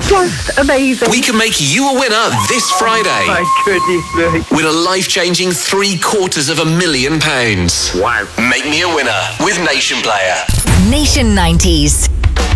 Just amazing. We can make you a winner this Friday. My goodness me. Win a life-changing £750,000. Wow. Make me a winner with Nation Player. Nation 90s.